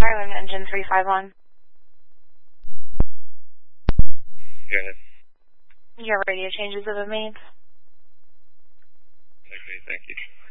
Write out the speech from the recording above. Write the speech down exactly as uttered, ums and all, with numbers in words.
Ireland, engine three five one. Go ahead. Your radio changes have been made. Okay, thank you.